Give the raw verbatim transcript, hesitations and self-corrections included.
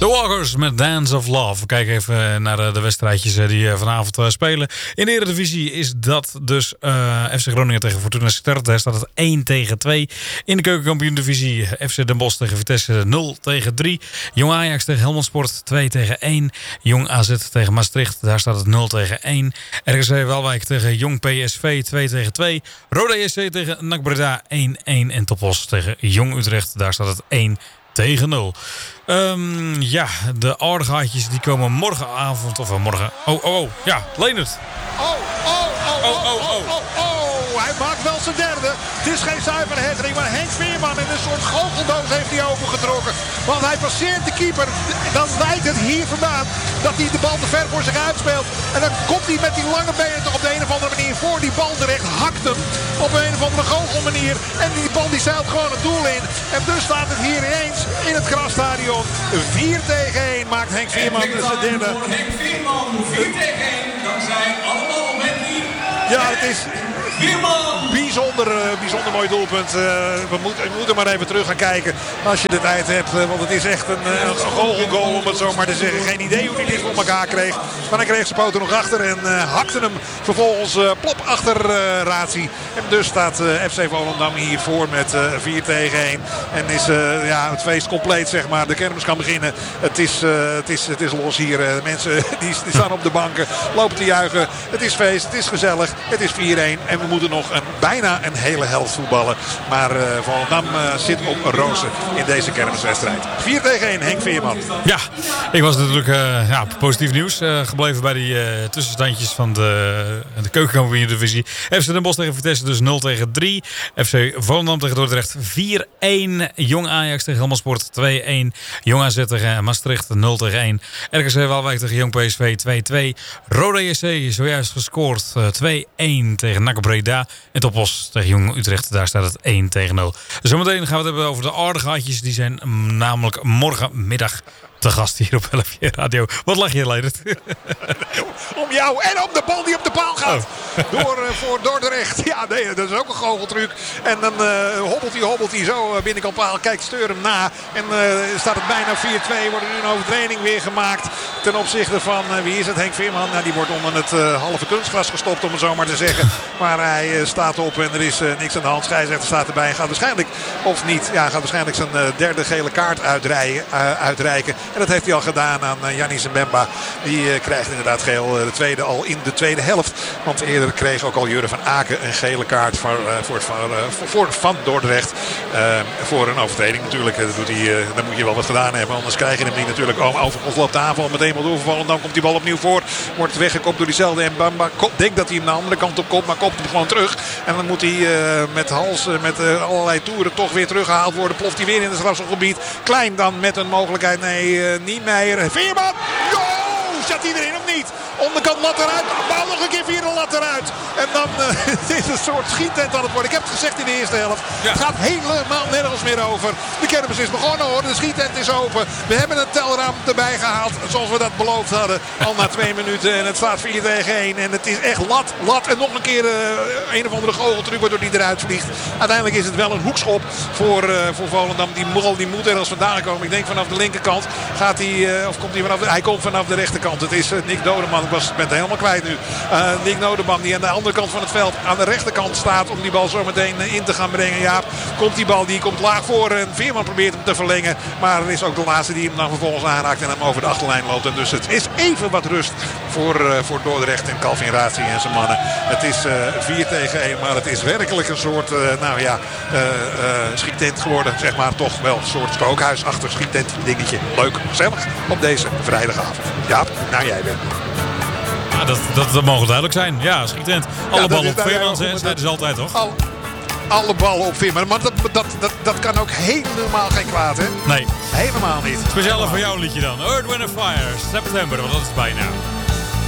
Walkers met Dance of Love. We kijken even naar de wedstrijdjes die vanavond spelen. In de Eredivisie is dat dus uh, F C Groningen tegen Fortuna Sittard. Daar staat het één tegen twee. In de Keukenkampioen-divisie F C Den Bosch tegen Vitesse nul tegen drie. Jong Ajax tegen Helmond Sport twee tegen één. Jong A Z tegen Maastricht, daar staat het nul tegen één. R K C Waalwijk tegen Jong P S V twee tegen twee. Roda J C tegen N A C Breda één één. En Top Os tegen Jong Utrecht, daar staat het één tegen nul. Um, ja, de aardigheidjes die komen morgenavond of morgen. Oh, oh, oh. Ja, Leendert. Oh, oh, oh, oh, oh, oh, oh, oh. Hij maakt wel zijn derde. Het is geen zuivere hattrick, maar Henk Veerman in een soort goocheldoos heeft hij opengetrokken. Want hij passeert de keeper. Dan lijkt het hier vandaan dat hij de bal te ver voor zich uitspeelt. En dan komt hij met die lange benen toch op de een of andere manier voor die bal terecht. Hakt hem op een of andere goochelmanier. En die bal die zeilt gewoon het doel in. En dus staat het hier ineens in het Grasstadion. vier tegen één maakt Henk Veerman zijn derde. Henk Veerman, vier tegen één. Dan zijn allemaal met die. Ja, het is... Bijzonder, bijzonder mooi doelpunt. Uh, we, moeten, we moeten maar even terug gaan kijken als je de tijd hebt. Uh, want het is echt een, een goochelgoal om het zo maar te zeggen. Geen idee hoe hij dit voor elkaar kreeg. Maar hij kreeg zijn poten nog achter en uh, hakte hem vervolgens uh, plop achter uh, Ratie. En dus staat uh, F C Volendam hier voor met uh, vier tegen één. En is uh, ja, het feest compleet, zeg maar. De kermis kan beginnen. Het is, uh, het is, het is los hier. Uh, mensen die, die staan op de banken, lopen te juichen. Het is feest, het is gezellig. Het is vier één en we moeten nog een, bijna een hele helft voetballen. Maar uh, Volendam uh, zit op rozen in deze kermiswedstrijd. vier tegen één, Henk Veerman. Ja, ik was natuurlijk uh, ja, positief nieuws. Uh, gebleven bij die uh, tussenstandjes van de, de Keukenkampioen-divisie. F C Den Bosch tegen Vitesse dus nul tegen drie. F C Volendam tegen Dordrecht vier één. Jong Ajax tegen Helmond Sport twee één. Jong A Z tegen Maastricht nul tegen één. R K C Waalwijk tegen Jong P S V twee twee. Roda J C zojuist gescoord uh, twee één tegen N A C Breda. En Top Os tegen Jong Utrecht, daar staat het één tegen nul. Zometeen gaan we het hebben over de aardigheidjes. Die zijn namelijk morgenmiddag te gast hier op L F J Radio. Wat lach je, Leidert? Om jou en om de bal die op de paal gaat. Oh. Door, uh, voor Dordrecht. Ja, nee, dat is ook een goocheltruc. En dan uh, hobbelt hij, hobbelt hij zo uh, binnenkant paal. Kijkt Steur hem na. En uh, staat het bijna vier twee. Wordt er nu een overtreding weer gemaakt. Ten opzichte van, uh, wie is het? Henk Veerman. Nou, die wordt onder het uh, halve kunstgras gestopt, om het zo maar te zeggen. Maar hij uh, staat op en er is uh, niks aan de hand. Scheidsrechter staat erbij. En gaat waarschijnlijk, of niet, ja, gaat waarschijnlijk zijn uh, derde gele kaart uitrijden, uh, uitreiken. En dat heeft hij al gedaan aan uh, Yannis Mbemba. Die uh, krijgt inderdaad geel. Uh, de tweede al in de tweede helft. Want eerder kreeg ook al Jurre van Aken een gele kaart voor, uh, voor, voor, uh, voor, voor Van Dordrecht. Uh, voor een overtreding natuurlijk. Uh, dat doet hij, uh, dan moet je wel wat gedaan hebben. Anders krijg je hem niet natuurlijk. Oh, overigens loopt de aanval meteen wel doorvallen. Dan komt die bal opnieuw voor. Wordt weggekopt door diezelfde Mbemba. Denkt dat hij hem de andere kant op komt. Maar kopt hem gewoon terug. En dan moet hij uh, met hals, uh, met uh, allerlei toeren toch weer teruggehaald worden. Ploft hij weer in het strafschopgebied. Klein dan met een mogelijkheid. Nee, uh, Niemeyer. Veerman! Yo! Zat hij erin of niet? Onderkant lat eruit. Bal nog een keer via de lat eruit. En dan uh, het is een soort schiettent aan het worden. Ik heb het gezegd in de eerste helft. Ja. Het gaat helemaal nergens meer over. De kermis is begonnen hoor. De schiettent is open. We hebben een telraam erbij gehaald. Zoals we dat beloofd hadden. Al na twee minuten. En het staat vier tegen één. En het is echt lat. Lat. En nog een keer uh, een of andere goocheltruc waardoor die eruit vliegt. Uiteindelijk is het wel een hoekschop voor, uh, voor Volendam. Die, die moet ergens vandaan komen. Ik denk vanaf de linkerkant gaat hij. Uh, of komt hij vanaf de, hij komt vanaf de rechterkant. Het is uh, Nick Dodeman. Ik was het met helemaal kwijt nu. Uh, Nick Dodeman die aan de andere kant van het veld aan de rechterkant staat om die bal zo meteen uh, in te gaan brengen. Ja, komt die bal, die komt laag voor en Veerman probeert hem te verlengen. Maar er is ook de laatste die hem dan vervolgens aanraakt en hem over de achterlijn loopt. En dus het is even wat rust voor, uh, voor Dordrecht en Calvin Ratie en zijn mannen. Het is uh, vier tegen één, maar het is werkelijk een soort, uh, nou ja, uh, uh, schiettent geworden. Zeg maar toch wel een soort spookhuisachtig schiettent dingetje. Leuk, gezellig op deze vrijdagavond. Ja, nou jij bent. Ja, dat, dat, dat mogen duidelijk zijn. Ja, schietent. Alle ja, ballen op Veerman zijn, zijn dus altijd, toch? Al, alle ballen op Veerman. Maar dat, dat, dat, dat kan ook helemaal geen kwaad, hè? Nee. Helemaal niet. Speciaal voor jouw liedje dan. Earth, Wind and Fire. September, want dat is bijna.